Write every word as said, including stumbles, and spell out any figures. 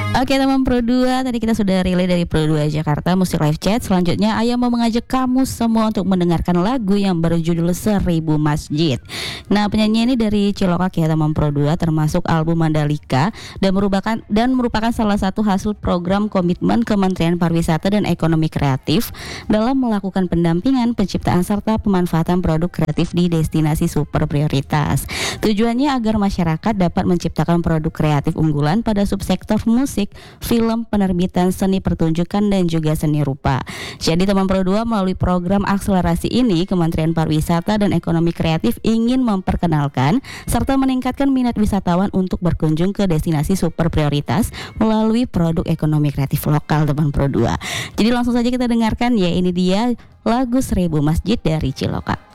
Oke teman Pro dua, tadi kita sudah relay dari Pro dua Jakarta Musik Live Chat. Selanjutnya Ayah mau mengajak kamu semua untuk mendengarkan lagu yang berjudul Seribu Masjid. Nah, penyanyi ini dari Cilokak ya teman Pro dua, termasuk album Mandalika dan merupakan dan merupakan salah satu hasil program komitmen Kementerian Pariwisata dan Ekonomi Kreatif dalam melakukan pendampingan, penciptaan serta pemanfaatan produk kreatif di destinasi super prioritas. Tujuannya agar masyarakat dapat menciptakan produk kreatif unggulan pada subsektor musik, film, penerbitan, seni pertunjukan dan juga seni rupa. Jadi teman Pro dua, melalui program akselerasi ini Kementerian Pariwisata dan Ekonomi Kreatif ingin memperkenalkan serta meningkatkan minat wisatawan untuk berkunjung ke destinasi super prioritas melalui produk ekonomi kreatif lokal teman Pro dua. Jadi langsung saja kita dengarkan ya, ini dia lagu Seribu Masjid dari Cilokak.